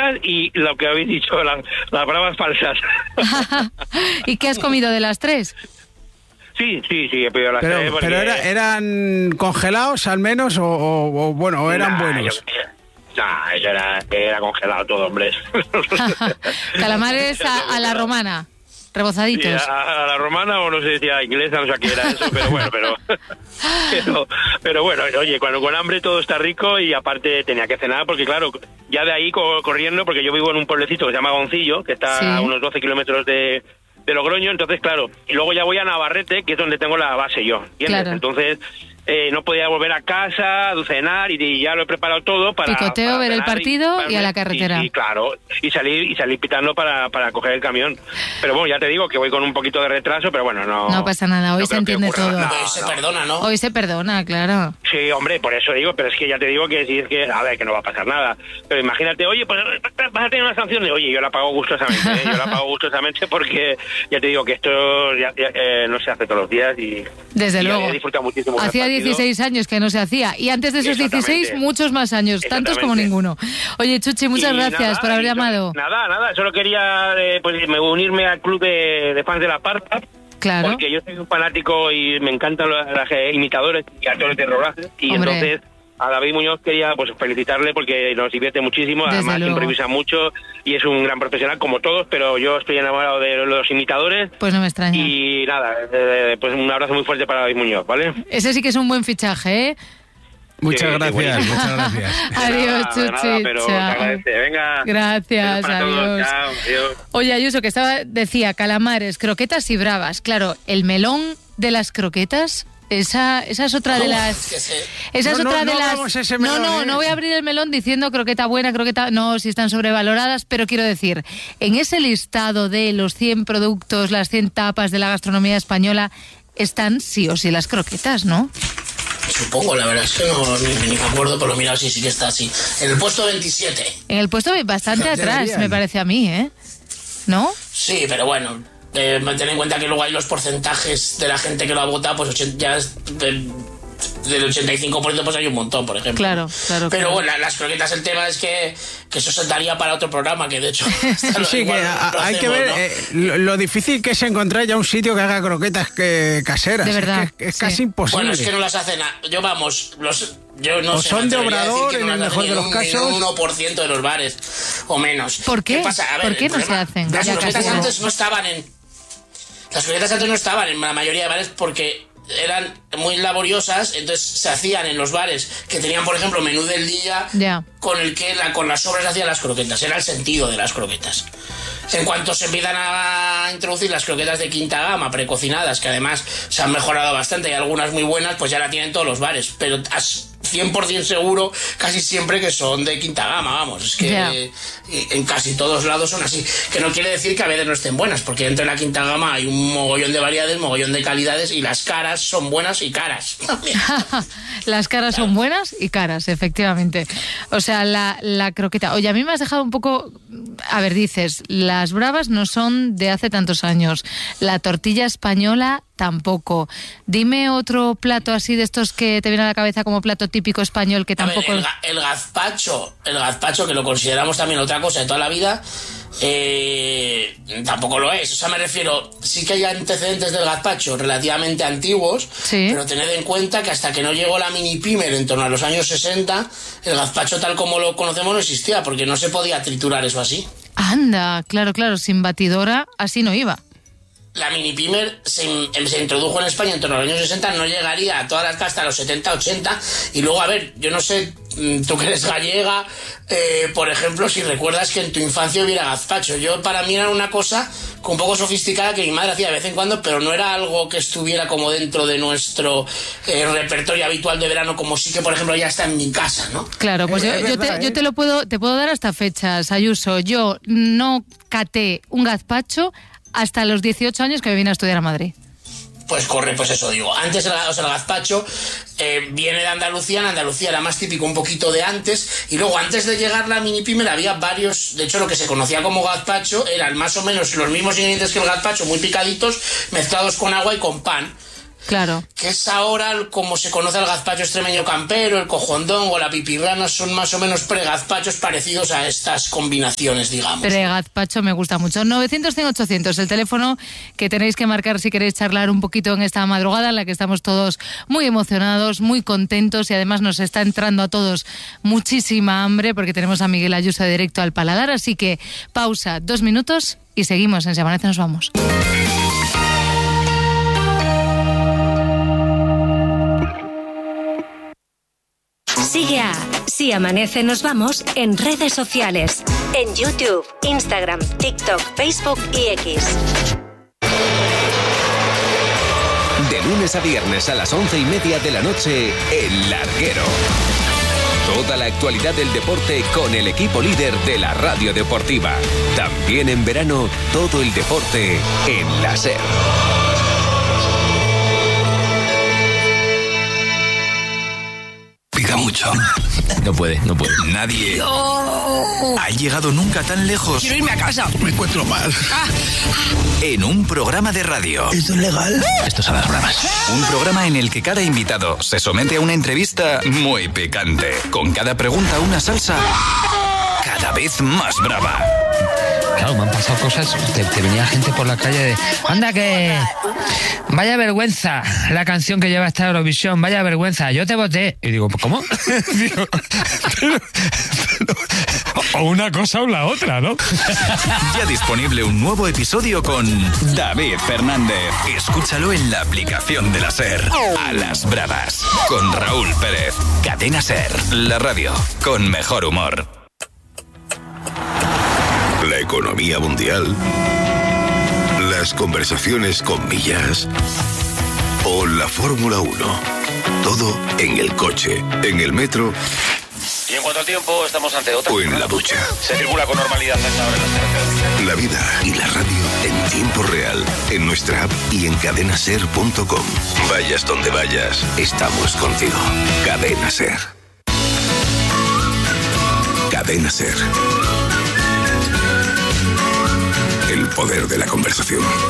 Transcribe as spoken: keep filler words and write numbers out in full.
bravas y lo que habéis dicho, las, las bravas falsas. ¿Y qué has comido de las tres? Sí, sí, sí, he pedido las Pero, tres. Porque... pero era, ¿eran congelados al menos o, o, o bueno, o eran nah, buenos? Yo, nah, eso era, era congelado todo, hombre. Calamares a, a la romana, rebozaditos. Sí, a, a la romana o no sé si a inglesa, no sé a qué era eso, pero bueno, pero, pero, pero bueno, oye, cuando con hambre todo está rico y aparte tenía que cenar porque claro, ya de ahí co- corriendo, porque yo vivo en un pueblecito que se llama Goncillo, que está sí. a unos doce kilómetros de... de Logroño, entonces claro, y luego ya voy a Navarrete, que es donde tengo la base yo, ¿entiendes? Claro. Entonces eh, no podía volver a casa, cenar, y, y ya lo he preparado todo para... Picoteo, para ver el partido y, y a la carretera. Y, y claro, y salir y salir pitando para, para coger el camión. Pero bueno, ya te digo que voy con un poquito de retraso, pero bueno, no... No pasa nada, hoy no se creo que entiende ocurra todo. nada. Hoy se No, no. perdona, ¿no? Hoy se perdona, claro. Sí, hombre, por eso digo, pero es que ya te digo que si es que, a ver, que no va a pasar nada. Pero imagínate, oye, pues vas a tener una sanción de, oye, yo la pago gustosamente, ¿eh? Yo la pago gustosamente porque ya te digo que esto ya, ya, eh, no se hace todos los días y... Desde y luego. he disfrutado muchísimo. Hacía dieciséis años que no se hacía. Y antes de esos dieciséis, muchos más años. Tantos como ninguno. Oye, Chuchi, muchas Y gracias nada, por haber y llamado. Nada, nada. Solo quería eh, pues, unirme al club de, de fans de la Parta. Claro. Porque yo soy un fanático y me encantan los, los imitadores y actores de rodaje. Y Hombre. entonces... A David Muñoz quería pues felicitarle porque nos divierte muchísimo, Desde además luego. improvisa mucho y es un gran profesional como todos, pero yo estoy enamorado de los imitadores. Pues no me extraña. Y nada, eh, pues un abrazo muy fuerte para David Muñoz, ¿vale? Ese sí que es un buen fichaje, ¿eh? Muchas Sí, gracias, buenísimo. muchas gracias. Adiós, Nada, Chuchi. nada, pero te Chao. agradece. Venga. Gracias, Besos para todos. adiós. Chao, adiós. Oye, Ayuso, que estaba, decía, calamares, croquetas y bravas. Claro, el melón de las croquetas... Esa, esa es otra de las... que sé. Esa es No, no, otra de no las... abramos ese no, melón, no, ¿eh? no voy a abrir el melón diciendo croqueta buena, croqueta... No, si están sobrevaloradas, pero quiero decir, en ese listado de los cien productos, las cien tapas de la gastronomía española, están sí o sí las croquetas, ¿no? Supongo, la verdad es que no ni, ni me acuerdo, pero mira, sí, sí que está así. En el puesto veintisiete. En el puesto bastante atrás, Deberían. me parece a mí, ¿eh? ¿No? Sí, pero bueno, eh, ten en cuenta que luego hay los porcentajes de la gente que lo ha votado, pues ochenta, ya es del, del ochenta y cinco por ciento pues hay un montón, por ejemplo. Claro, claro. Pero claro. bueno, las croquetas, el tema es que, que eso se daría para otro programa, que de hecho... Sí, sí, que a- lo hay que hacemos, ver ¿no? eh, lo, lo difícil que es encontrar ya un sitio que haga croquetas que, caseras. De verdad, Es, que es sí. casi imposible. Bueno, es que no las hacen... A, yo, vamos, los... Yo no O sé, son me de atrevería a decir obrador, que no en el las mejor hacen de ni los un- ni casos. un uno por ciento de los bares, o menos. ¿Por qué? pasa? A ver, ¿Por qué el no se problema- hacen? Las Ya croquetas casi no. antes no estaban en... Las croquetas antes no estaban en la mayoría de bares porque eran muy laboriosas, entonces se hacían en los bares que tenían, por ejemplo, menú del día, Ya. con el que la, con las sobras hacían las croquetas. Era el sentido de las croquetas. En cuanto se empiezan a introducir las croquetas de quinta gama, precocinadas, que además se han mejorado bastante y algunas muy buenas, pues ya la tienen todos los bares. Pero as- cien por ciento seguro casi siempre que son de quinta gama, vamos. Es que Ya. eh, en casi todos lados son así. Que no quiere decir que a veces no estén buenas, porque dentro de la quinta gama hay un mogollón de variedades, mogollón de calidades y las caras son buenas y caras. Las caras son buenas y caras, efectivamente. O sea, la, la croqueta... Oye, a mí me has dejado un poco... A ver, dices, las bravas no son de hace tantos años. La tortilla española tampoco. Dime otro plato así de estos que te viene a la cabeza como plato típico español que A ver, tampoco... el, ga- el gazpacho, el gazpacho que lo consideramos también otra cosa de toda la vida, eh, tampoco lo es. O sea, me refiero, sí que hay antecedentes del gazpacho relativamente antiguos, Sí. pero tened en cuenta que hasta que no llegó la mini pimer en torno a los años sesenta, el gazpacho tal como lo conocemos no existía, porque no se podía triturar eso así. Anda, claro, claro, sin batidora así no iba. La mini pimer se, in- se introdujo en España en torno a los años sesenta, no llegaría a todas las casas hasta los setenta, ochenta, y luego, a ver, yo no sé, mm, tú que eres gallega, eh, por ejemplo, si recuerdas que en tu infancia hubiera gazpacho. Yo, para mí era una cosa un poco sofisticada que mi madre hacía de vez en cuando, pero no era algo que estuviera como dentro de nuestro eh, repertorio habitual de verano, como sí que, por ejemplo, ya está en mi casa, ¿no? Claro, pues Es- yo, es yo verdad, te, yo ¿eh? te lo puedo, te puedo dar hasta fechas, Ayuso. Yo no caté un gazpacho hasta los dieciocho años que me vine a estudiar a Madrid. Pues corre, pues eso digo. Antes el, o sea, el gazpacho eh, viene de Andalucía. En Andalucía era más típico un poquito de antes. Y luego, antes de llegar la mini pimer, había varios. De hecho, lo que se conocía como gazpacho eran más o menos los mismos ingredientes que el gazpacho, muy picaditos, mezclados con agua y con pan. Claro. Que es ahora como se conoce el gazpacho extremeño campero, el cojondongo, la pipirrana, son más o menos pregazpachos parecidos a estas combinaciones, digamos. Pregazpacho me gusta mucho. novecientos, cien, ochocientos, el teléfono que tenéis que marcar si queréis charlar un poquito en esta madrugada en la que estamos todos muy emocionados, muy contentos y además nos está entrando a todos muchísima hambre porque tenemos a Miguel Ayuso de Directo al Paladar, así que pausa, dos minutos y seguimos. En Si Amanece nos vamos. Sigue a Si Amanece Nos Vamos en redes sociales, en YouTube, Instagram, TikTok, Facebook y X. De lunes a viernes a las once y media de la noche, El Larguero. Toda la actualidad del deporte con el equipo líder de la radio deportiva. También en verano, todo el deporte en la SER. Pica mucho. No puede, no puede. Nadie ha llegado nunca tan lejos. Quiero irme a casa. Me encuentro mal. En un programa de radio. ¿Esto es legal? Estos son las bravas. Un programa en el que cada invitado se somete a una entrevista muy picante. Con cada pregunta una salsa cada vez más brava. Claro, me han pasado cosas, te, te venía gente por la calle de anda que vaya vergüenza la canción que lleva esta Eurovisión, vaya vergüenza, yo te voté. Y digo, ¿cómo? digo, pero, pero, o una cosa o la otra, ¿no? Ya disponible un nuevo episodio con David Fernández. Escúchalo en la aplicación de la SER. A las bravas, con Raúl Pérez. Cadena SER, la radio con mejor humor. La economía mundial, las conversaciones con millas o la Fórmula uno. Todo en el coche, en el metro. Y en cuanto al tiempo, estamos ante otra. O en la ducha. Se circula con normalidad hasta ahora en las carreteras. La vida y la radio en tiempo real, en nuestra app y en cadena ser punto com. Vayas donde vayas, estamos contigo. Cadena SER. Cadena SER. El poder de la conversación.